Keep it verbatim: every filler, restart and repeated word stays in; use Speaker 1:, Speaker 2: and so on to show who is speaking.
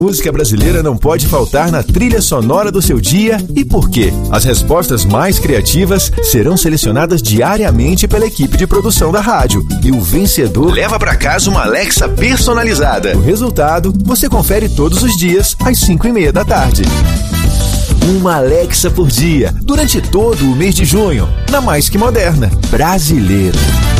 Speaker 1: Música brasileira não pode faltar na trilha sonora do seu dia e por quê? As respostas mais criativas serão selecionadas diariamente pela equipe de produção da rádio e o vencedor leva para casa uma Alexa personalizada. O resultado você confere todos os dias às cinco e meia da tarde. Uma Alexa por dia, durante todo o mês de junho, na Mais Que Moderna, brasileira.